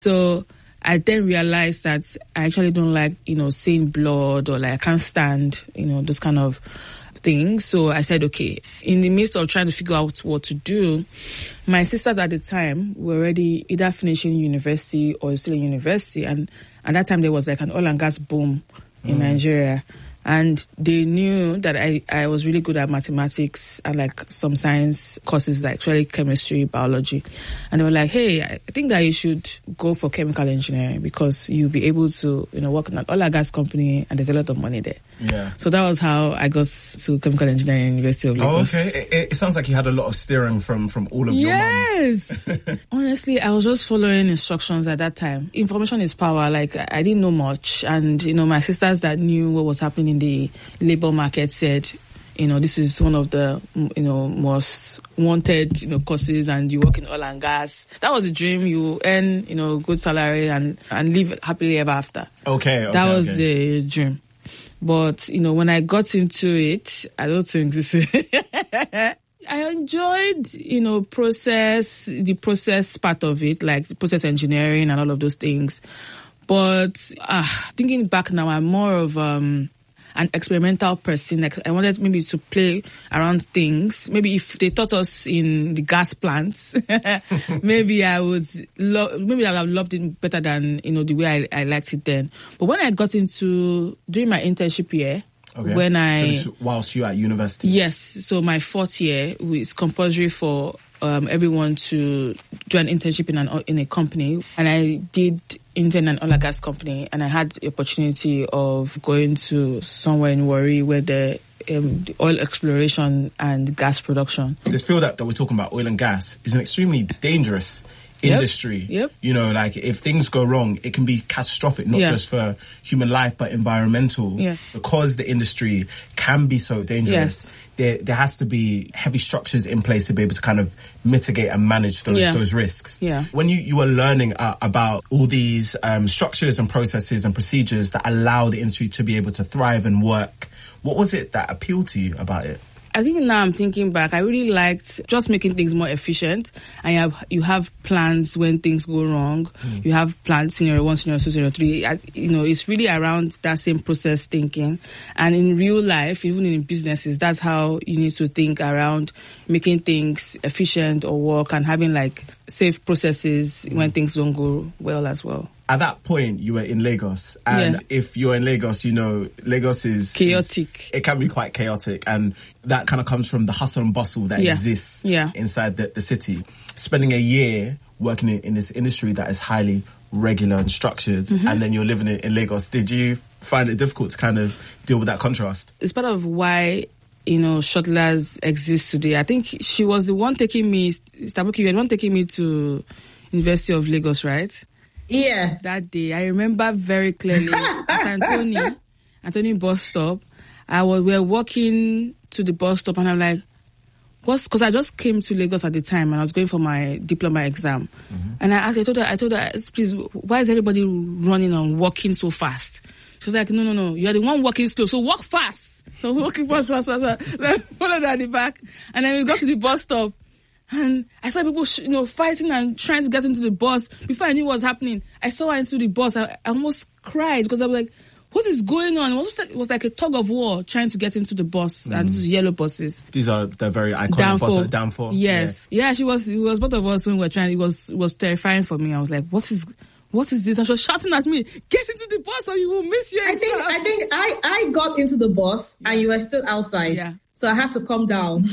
So I then realized that I actually don't like, seeing blood, or like I can't stand, those kind of things. So I said, okay, in the midst of trying to figure out what to do, my sisters at the time were already either finishing university or still in university. And at that time there was like an oil and gas boom in Nigeria. And they knew that I was really good at mathematics and like some science courses, like actually chemistry, biology. And they were like, hey, I think that you should go for chemical engineering because you'll be able to, work in an oil and gas company and there's a lot of money there. Yeah. So that was how I got to chemical engineering at University of Lagos. Oh, okay. It sounds like you had a lot of steering from all of your mums. Yes. Honestly, I was just following instructions at that time. Information is power. Like, I didn't know much. And, my sisters that knew what was happening in the labor market said, this is one of the, most wanted, courses, and you work in oil and gas. That was a dream. You earn, good salary and live happily ever after. Okay. That was the dream. But, when I got into it, I don't think this is... I enjoyed, the process part of it, like the process engineering and all of those things. But thinking back now, I'm more of an experimental person. Like I wanted maybe to play around things. Maybe if they taught us in the gas plants, maybe I would have loved it better than, the way I liked it then. But when I got into doing my internship year, okay. Whilst you're at university? Yes. So my 4th year is compulsory for everyone to do an internship in a company, and I did intern in an oil and gas company, and I had the opportunity of going to somewhere in Warri where the oil exploration and gas production. This field that we're talking about, oil and gas, is an extremely dangerous industry. Yep. Like if things go wrong, it can be catastrophic, not just for human life, but environmental. Yeah. Because the industry can be so dangerous, there has to be heavy structures in place to be able to kind of mitigate and manage those risks. Yeah. When you were learning about all these structures and processes and procedures that allow the industry to be able to thrive and work, what was it that appealed to you about it? I think now I'm thinking back, I really liked just making things more efficient. And you have plans when things go wrong. You have plans, scenario 1, scenario 2, scenario 3. It's really around that same process thinking. And in real life, even in businesses, that's how you need to think around making things efficient or work and having like safe processes when things don't go well as well. At that point, you were in Lagos. And if you're in Lagos, Lagos is... chaotic. It can be quite chaotic. And that kind of comes from the hustle and bustle that exists inside the city. Spending a year working in this industry that is highly regular and structured, and then you're living in Lagos. Did you find it difficult to kind of deal with that contrast? It's part of why... Shuttlers exist today. I think she was the one taking me... Tabuki, you were the one taking me to University of Lagos, right? Yes. That day, I remember very clearly at Anthony bus stop. We were walking to the bus stop, and I'm like, because I just came to Lagos at the time, and I was going for my diploma exam. And I told her, please, why is everybody running and walking so fast? She was like, no, you're the one walking slow, so walk fast. So we're walking fast. Then followed her at the back, and then we got to the bus stop. And I saw people, fighting and trying to get into the bus. Before I knew what was happening, I saw her into the bus. I almost cried because I was like, what is going on? It was like a tug of war trying to get into the bus. And this is yellow buses. These are the very iconic buses. Downfall. Yes. Yeah, it was both of us when we were trying. It was terrifying for me. I was like, what is this? And she was shouting at me, get into the bus or you will miss your exam. I think I got into the bus and you were still outside. Yeah. So I had to come down.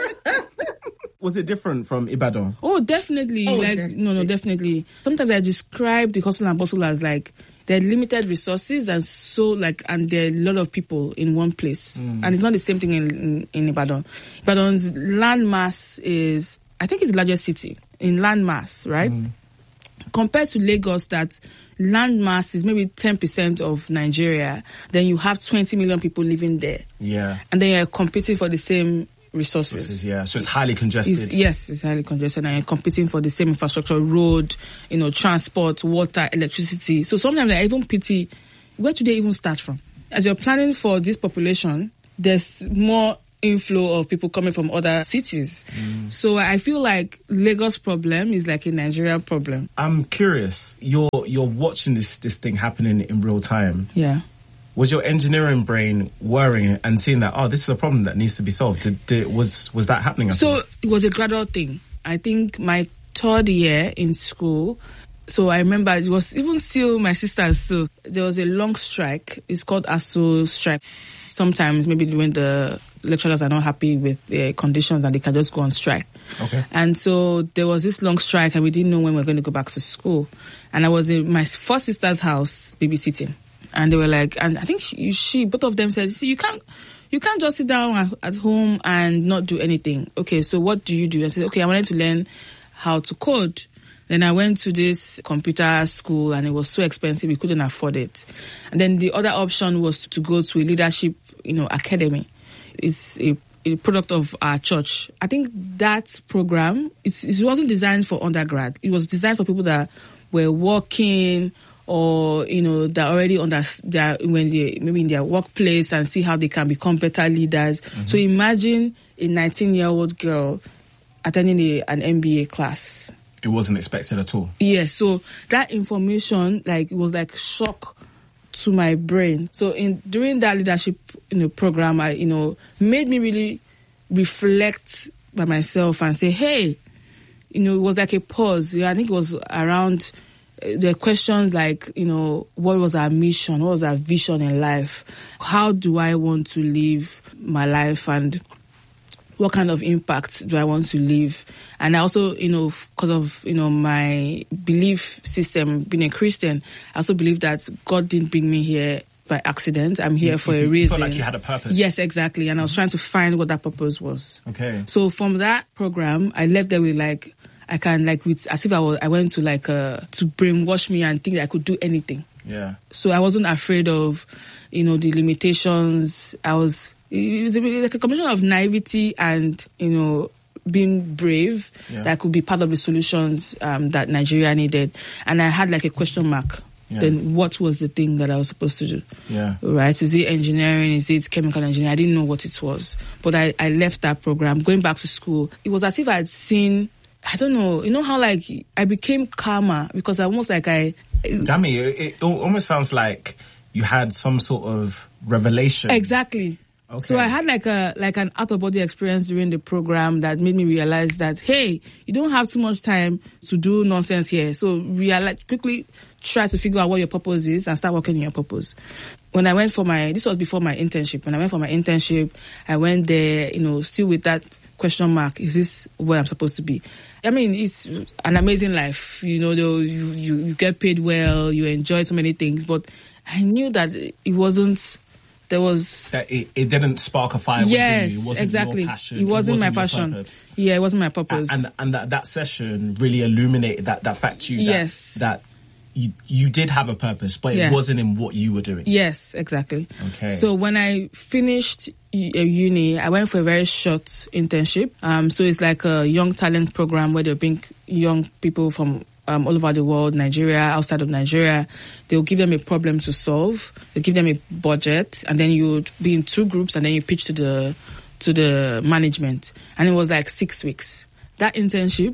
Was it different from Ibadan? Oh, definitely. Definitely. Sometimes I describe the hustle and bustle as like there are limited resources and there are a lot of people in one place. And it's not the same thing in Ibadan. Ibadan's landmass is, I think it's the largest city in landmass, right? Compared to Lagos, that landmass is maybe 10% of Nigeria, then you have 20 million people living there. Yeah. And then you're competing for the same resources. Yeah, so it's highly congested. It's highly congested, and you're competing for the same infrastructure, road, transport, water, electricity. So sometimes I even pity, where do they even start from? As you're planning for this population, there's more inflow of people coming from other cities. So I feel like Lagos problem is like a Nigerian problem. I'm curious. You're watching this thing happening in real time. Yeah. Was your engineering brain worrying and seeing that, this is a problem that needs to be solved? Was that happening? So it was a gradual thing. I think my 3rd year in school, so I remember it was even still my sisters. So there was a long strike. It's called ASU strike. Sometimes maybe when the lecturers are not happy with the conditions and they can just go on strike. Okay. And so there was this long strike and we didn't know when we were going to go back to school. And I was in my 4 sister's house babysitting. And they were like, and I think both of them said, see, you can't just sit down at home and not do anything. Okay, so what do you do? I said, okay, I wanted to learn how to code. Then I went to this computer school and it was so expensive, we couldn't afford it. And then the other option was to go to a leadership, academy. It's a product of our church. I think that program, it wasn't designed for undergrad. It was designed for people that were working or, that already when they maybe in their workplace and see how they can become better leaders. Mm-hmm. So imagine a 19-year-old girl attending an MBA class. It wasn't expected at all. Yeah, so that information, it was like shock to my brain. So during that leadership, program, I, made me really reflect by myself and say, hey, it was like a pause. I think it was around the questions like, what was our mission? What was our vision in life? How do I want to live my life? And what kind of impact do I want to leave? And I also, because of, my belief system, being a Christian, I also believe that God didn't bring me here by accident. I'm here for a reason. You felt like you had a purpose. Yes, exactly. And I was trying to find what that purpose was. Okay. So from that program, I left there with as if I went to to brainwash me and think that I could do anything. Yeah. So I wasn't afraid of, the limitations. It was like a combination of naivety and, being brave that could be part of the solutions that Nigeria needed. And I had a question mark. Yeah. Then what was the thing that I was supposed to do? Yeah. Right? Is it engineering? Is it chemical engineering? I didn't know what it was. But I left that program. Going back to school, it was as if I had seen, I don't know, how I became calmer because almost Damn it almost sounds like you had some sort of revelation. Exactly. Okay. So I had an out-of-body experience during the program that made me realize that, hey, you don't have too much time to do nonsense here. So quickly try to figure out what your purpose is and start working on your purpose. When I went this was before my internship. When I went for my internship, I went there, still with that question mark. Is this where I'm supposed to be? I mean, it's an amazing life. You get paid well, you enjoy so many things, but I knew that it wasn't. There was that it didn't spark a fire. Yes, within you. It wasn't exactly. Your passion. It wasn't my passion. Purpose. Yeah, it wasn't my purpose. And that session really illuminated that fact to you. Yes. That you did have a purpose, but it wasn't in what you were doing. Yes, exactly. Okay. So when I finished uni, I went for a very short internship. So it's like a young talent program where they bring young people from all over the world, Nigeria, outside of Nigeria. They'll give them a problem to solve. They'll give them a budget, and then you would be in 2 groups, and then you pitch to the management. And it was 6 weeks. That internship,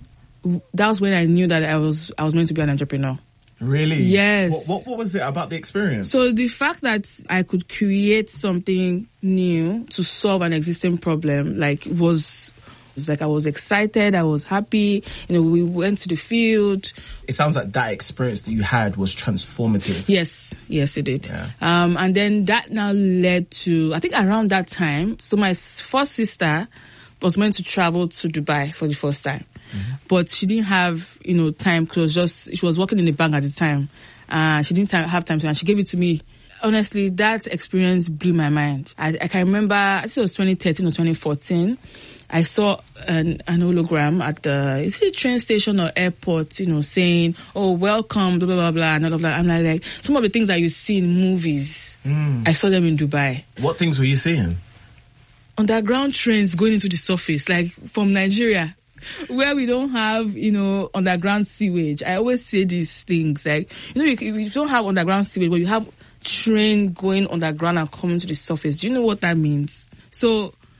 that was when I knew that I was meant to be an entrepreneur. Really? Yes. What was it about the experience? So the fact that I could create something new to solve an existing problem, was I was excited, I was happy, we went to the field. It sounds like that experience that you had was transformative. Yes, it did. Yeah. And then that now led to, I think around that time, so my first sister was meant to travel to Dubai for the first time. Mm-hmm. But she didn't have, time because she was working in the bank at the time. She didn't have time to, and she gave it to me. Honestly, that experience blew my mind. I can remember, I think it was 2013 or 2014. I saw an hologram at the train station or airport, saying, "Oh, welcome, blah, blah, blah, blah," and all of that. I'm like, some of the things that you see in movies, I saw them in Dubai. What things were you seeing? Underground trains going into the surface, from Nigeria, where we don't have, underground sewage. I always say these things, you don't have underground sewage, but you have train going underground and coming to the surface. Do you know what that means? So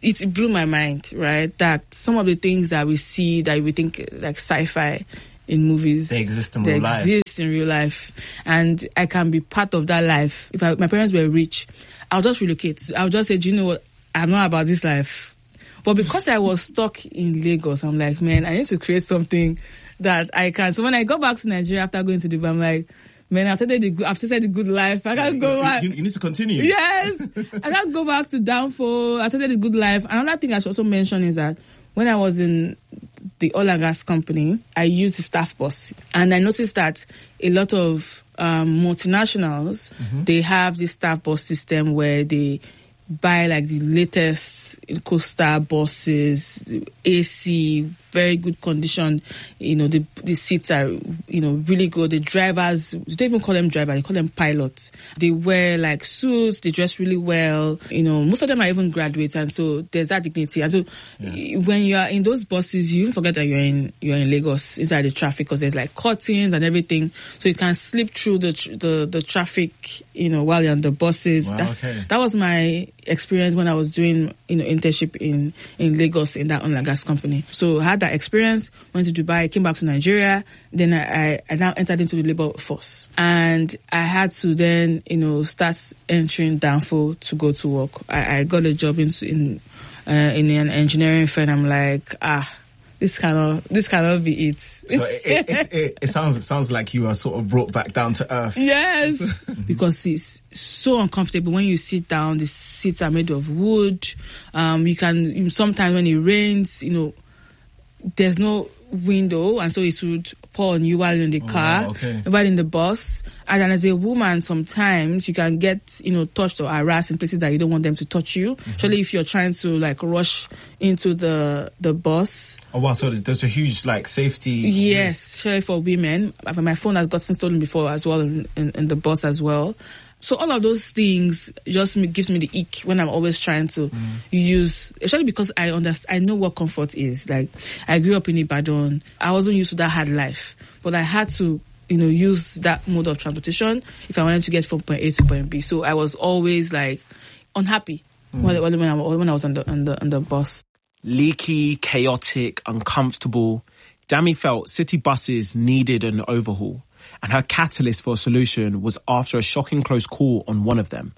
it blew my mind, right? That some of the things that we see that we think like sci-fi in movies, they exist in real life. And I can be part of that life. If my parents were rich, I'll just relocate. I'll just say, do you know what? I'm not about this life. But because I was stuck in Lagos, I'm like, man, I need to create something that I can. So when I go back to Nigeria after going to Dubai, I'm like, man, I've tasted the good life. I can't go back. You need to continue. Yes. I can't go back to downfall. I've tasted the good life. Another thing I should also mention is that when I was in the oil and gas company, I used the staff bus. And I noticed that a lot of multinationals, they have this staff bus system where they buy like the latest Costa buses, AC, very good condition. You know, the seats are, you know, really good. The drivers, they don't even call them drivers, they call them pilots. They wear like suits, they dress really well. You know, most of them are even graduates, and so there's that dignity. And so when you are in those buses, you forget that you're in Lagos inside the traffic, because there's like curtains and everything, so you can slip through the traffic, you know, while you're on the buses. Wow, that was my experience when I was doing, you know, internship in Lagos in that oil and gas company. So I had that experience, went to Dubai, came back to Nigeria, then I now entered into the labor force. And I had to then, you know, start entering Danfo to go to work. I got a job in an engineering firm. I'm like, this cannot be it. So it sounds like you are sort of brought back down to earth. Yes, because it's so uncomfortable when you sit down. The seats are made of wood. Sometimes when it rains, you know, there's no window, and so it would pour on you while you're in the car, while in the bus. And as a woman, sometimes you can get, you know, touched or harassed in places that you don't want them to touch you. Especially if you're trying to like rush into the bus. Oh wow! So there's a huge like safety. Yes, especially for women. My phone has gotten stolen before as well in the bus as well. So all of those things just gives me the ick when I'm always trying to use, especially because I know what comfort is. Like, I grew up in Ibadan. I wasn't used to that hard life, but I had to, you know, use that mode of transportation if I wanted to get from point A to point B. So I was always like unhappy when I was on the bus. Leaky, chaotic, uncomfortable. Dami felt city buses needed an overhaul. And her catalyst for a solution was after a shocking close call on one of them.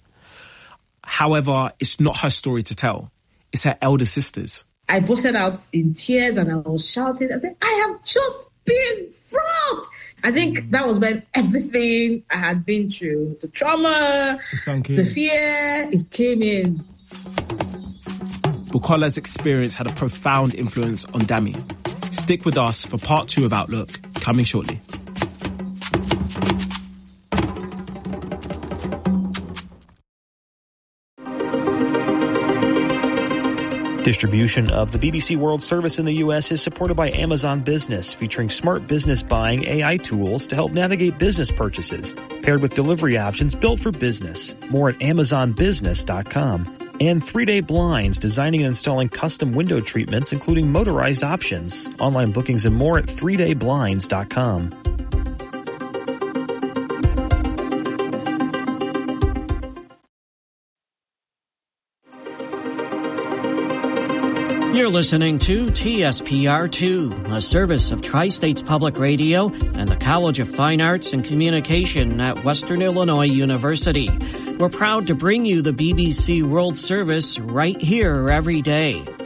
However, it's not her story to tell. It's her elder sister's. I busted out in tears and I was shouting. I said, I have just been robbed. I think that was when everything I had been through, the trauma, the fear, it came in. Bukola's experience had a profound influence on Dami. Stick with us for part 2 of Outlook, coming shortly. Distribution of the BBC World Service in the U.S. is supported by Amazon Business, featuring smart business buying AI tools to help navigate business purchases, paired with delivery options built for business. More at AmazonBusiness.com. And 3-Day Blinds, designing and installing custom window treatments, including motorized options. Online bookings and more at 3dayblinds.com. You're listening to TSPR2, a service of Tri-States Public Radio and the College of Fine Arts and Communication at Western Illinois University. We're proud to bring you the BBC World Service right here every day.